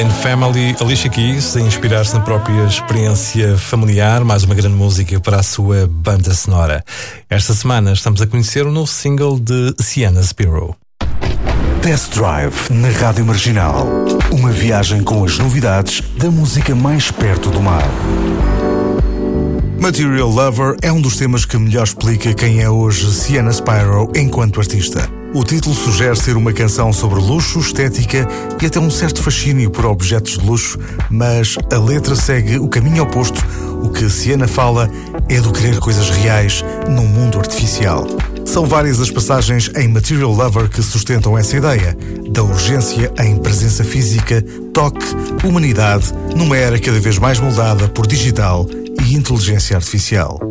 Family, Alicia Keys, a inspirar-se na própria experiência familiar, mais uma grande música para a sua banda sonora. Esta semana estamos a conhecer o novo single de Sienna Spiro. Test Drive na Rádio Marginal. Uma viagem com as novidades da música mais perto do mar. Material Lover é um dos temas que melhor explica quem é hoje Sienna Spiro enquanto artista. O título sugere ser uma canção sobre luxo, estética e até um certo fascínio por objetos de luxo, mas a letra segue o caminho oposto. O que Sienna fala é do querer coisas reais num mundo artificial. São várias as passagens em Material Lover que sustentam essa ideia, da urgência em presença física, toque, humanidade, numa era cada vez mais moldada por digital e inteligência artificial.